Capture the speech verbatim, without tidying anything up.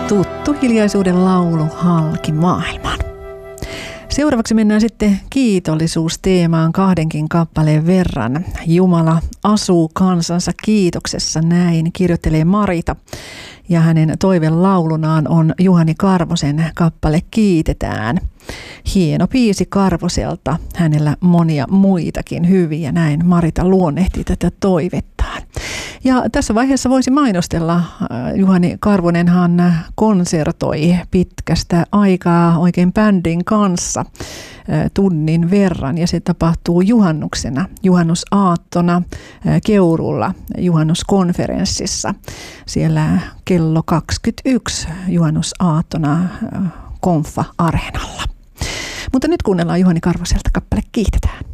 Tuttu hiljaisuuden laulu halki maailman. Seuraavaksi mennään sitten kiitollisuusteemaan kahdenkin kappaleen verran. Jumala asuu kansansa kiitoksessa, näin kirjoittelee Marita. Ja hänen toivelaulunaan on Juhani Karvosen kappale Kiitetään. Hieno biisi Karvoselta, hänellä monia muitakin hyviä, näin Marita luonnehti tätä toivettaan. Ja tässä vaiheessa voisi mainostella, Juhani Karvonenhan konsertoi pitkästä aikaa oikein bändin kanssa tunnin verran, ja se tapahtuu juhannuksena, juhannusaattona Keurulla juhannuskonferenssissa. Siellä kello kaksikymmentäyksi juhannusaattona Konfa-areenalla. Mutta nyt kuunnellaan Juhani Karvoselta kappale Kiitetään.